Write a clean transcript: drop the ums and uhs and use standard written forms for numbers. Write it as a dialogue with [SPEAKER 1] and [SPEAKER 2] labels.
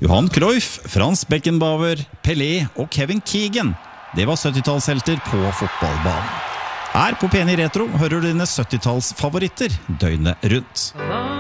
[SPEAKER 1] Johan Cruyff, Frans Beckenbauer, Pelé og Kevin Keegan. Det var 70-tallshelter på fotballbanen. Her på P9 Retro hører du dine 70-tallsfavoritter døgnet rundt.